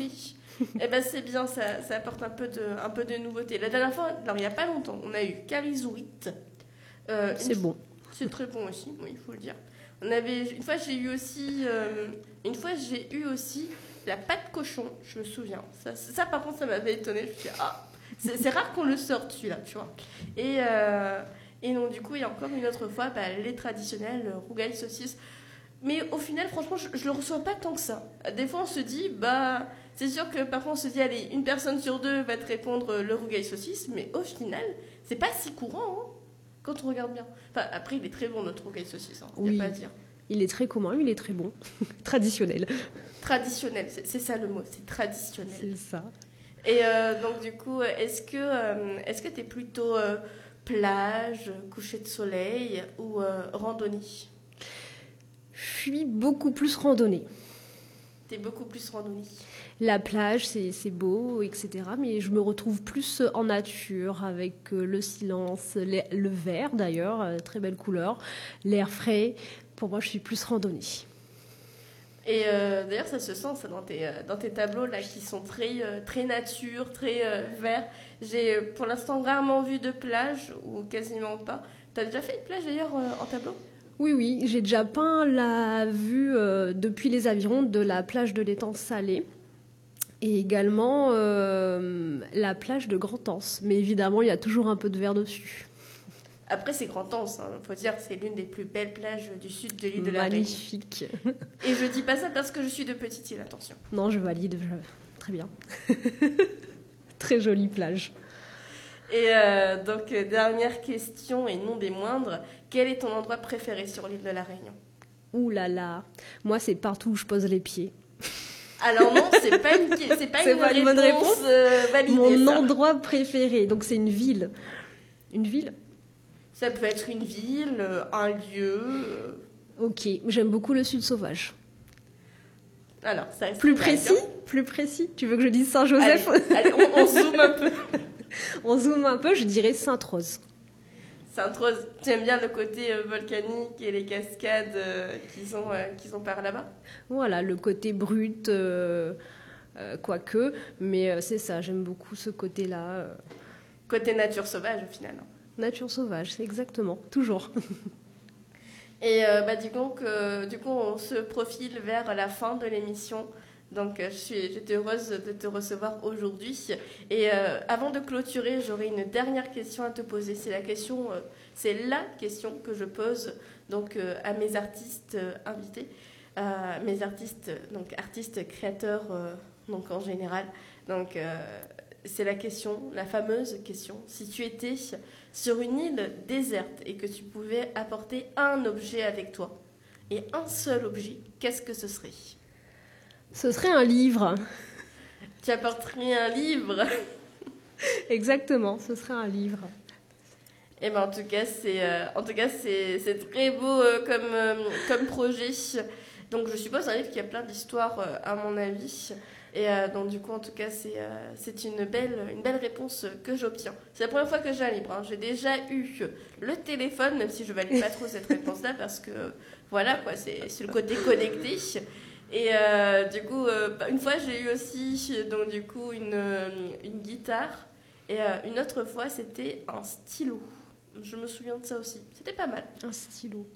décoller. Eh ben c'est bien, ça apporte un peu de nouveauté. La dernière fois, alors il n'y a pas longtemps, on a eu Carizouit. C'est bon. C'est très bon aussi, oui, il faut le dire. Une fois j'ai eu aussi la pâte cochon, je me souviens. Ça par contre, ça m'avait étonnée. Je me suis dit, c'est rare qu'on le sorte celui-là, tu vois. Et donc du coup, il y a encore une autre fois, les traditionnels rougail saucisse. Mais au final, franchement, je le reçois pas tant que ça. Des fois, on se dit, c'est sûr que parfois on se dit, allez, une personne sur deux va te répondre le rougail saucisse, mais au final, c'est pas si courant, hein, quand on regarde bien. Enfin, après, il est très bon, notre rougail saucisse, hein, oui. y a pas à dire. Il est très commun, il est très bon. Traditionnel. Traditionnel, c'est ça le mot, c'est traditionnel. C'est ça. Et donc du coup, est-ce que t'es plutôt plage, coucher de soleil ou randonnée? Je suis beaucoup plus randonnée. T'es beaucoup plus randonnée. La plage, c'est beau, etc. Mais je me retrouve plus en nature, avec le silence, le vert d'ailleurs, très belle couleur, l'air frais. Pour moi, je suis plus randonnée. Et d'ailleurs, ça se sent ça, dans tes tableaux là, qui sont très nature, très verts. J'ai pour l'instant rarement vu de plage, ou quasiment pas. T'as déjà fait une plage d'ailleurs en tableau ? Oui, j'ai déjà peint la vue depuis les avirons de la plage de l'étang Salé et également la plage de Grand-Anse. Mais évidemment, il y a toujours un peu de verre dessus. Après, c'est Grand-Anse, faut dire, c'est l'une des plus belles plages du sud de l'île de la Réunion. Magnifique. Et je dis pas ça parce que je suis de Petite-Île, attention. Non, je valide, très bien. Très jolie plage. Et donc, dernière question et non des moindres, quel est ton endroit préféré sur l'île de la Réunion ? Ouh là là, moi c'est partout où je pose les pieds. Alors non, c'est pas une bonne réponse validée. Mon endroit préféré, donc c'est une ville. Une ville ? Ça peut être une ville, un lieu. Ok, j'aime beaucoup le Sud sauvage. Alors, ça reste plus précis. Tu veux que je dise Saint-Joseph ? Allez, on zoome un peu. On zoome un peu, je dirais Sainte-Rose. Sainte-Rose, tu aimes bien le côté volcanique et les cascades qui sont par là-bas ? Voilà, le côté brut, quoique, mais c'est ça, j'aime beaucoup ce côté-là. Côté nature sauvage, au final. Nature sauvage, c'est exactement, toujours. Et du coup, on se profile vers la fin de l'émission. Donc, j'étais heureuse de te recevoir aujourd'hui. Et avant de clôturer, j'aurais une dernière question à te poser. C'est la question que je pose donc à mes artistes invités, mes artistes, donc artistes créateurs, donc en général. Donc, c'est la fameuse question. Si tu étais sur une île déserte et que tu pouvais apporter un objet avec toi, et un seul objet, qu'est-ce que ce serait ? Ce serait un livre. Tu apporterais un livre ? Exactement, ce serait un livre. Et en tout cas, c'est très beau comme projet. Donc, je suppose un livre qui a plein d'histoires, à mon avis. Et donc, du coup, en tout cas, c'est une belle réponse que j'obtiens. C'est la première fois que j'ai un livre. Hein. J'ai déjà eu le téléphone, même si je ne valide pas trop cette réponse-là, parce que, voilà, quoi, c'est le côté connecté. Et du coup, une fois, j'ai eu aussi donc, du coup, une guitare. Et une autre fois, c'était un stylo. Je me souviens de ça aussi. C'était pas mal. Un stylo.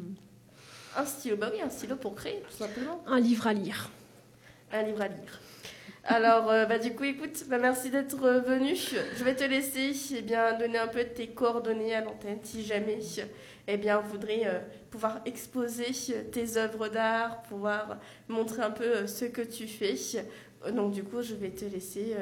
Un stylo, oui, un stylo pour créer, tout simplement. Un livre à lire. Un livre à lire. Alors, du coup, écoute, merci d'être venu. Je vais te laisser donner un peu de tes coordonnées à l'antenne, si jamais on voudrait pouvoir exposer tes œuvres d'art, pouvoir montrer un peu ce que tu fais. Donc, du coup, je vais te laisser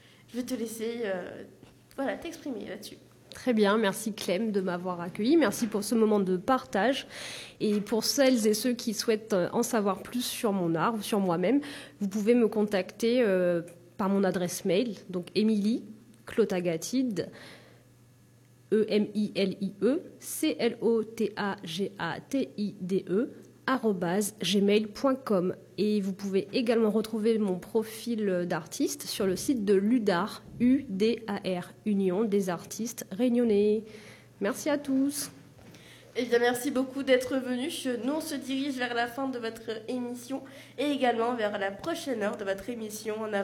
t'exprimer là-dessus. Très bien, merci Clem de m'avoir accueilli. Merci pour ce moment de partage. Et pour celles et ceux qui souhaitent en savoir plus sur mon art ou sur moi-même, vous pouvez me contacter par mon adresse mail, donc Émilie Clotagatide, EMILIE CLOTAGATIDE et vous pouvez également retrouver mon profil d'artiste sur le site de l'UDAR, UDAR, Union des artistes réunionnais. Merci à tous. Eh bien, merci beaucoup d'être venu. Nous, on se dirige vers la fin de votre émission et également vers la prochaine heure de votre émission.